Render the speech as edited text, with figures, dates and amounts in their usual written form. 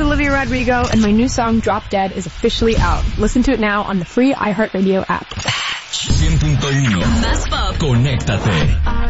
Olivia Rodrigo, and my new song Drop Dead is officially out. Listen to it now on the free iHeartRadio app. 100.1 Más Pop. Conéctate.